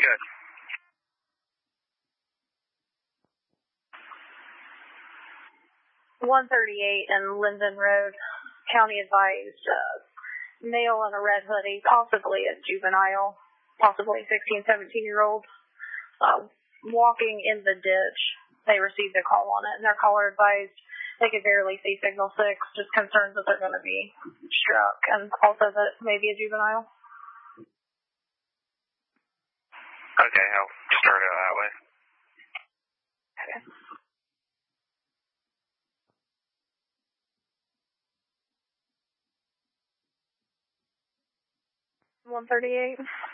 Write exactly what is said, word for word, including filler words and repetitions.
good. one thirty-eight and Linden Road, county advised uh, male in a red hoodie, possibly a juvenile, possibly sixteen, seventeen-year-old, uh, walking in the ditch. They received a call on it, and their caller advised they could barely see signal six, just concerns that they're going to be struck, and also that it may be a juvenile. Okay, I'll start it that way. Okay. one thirty-eight.